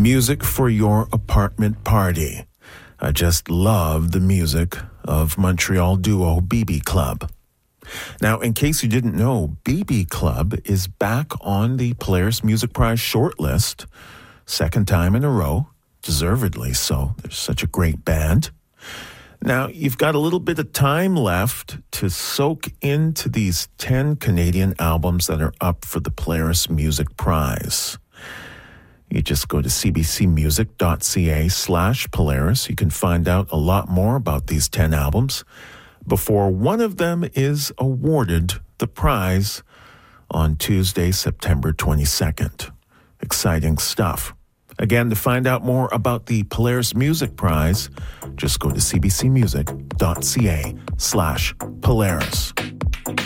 Music for your apartment party. I just love the music of Montreal duo BB Club. Now, in case you didn't know, BB Club is back on the Polaris Music Prize shortlist, second time in a row, deservedly so. They're such a great band. Now, you've got a little bit of time left to soak into these 10 Canadian albums that are up for the Polaris Music Prize. You just go to cbcmusic.ca/Polaris. You can find out a lot more about these 10 albums before one of them is awarded the prize on Tuesday, September 22nd. Exciting stuff. Again, to find out more about the Polaris Music Prize, just go to cbcmusic.ca/Polaris.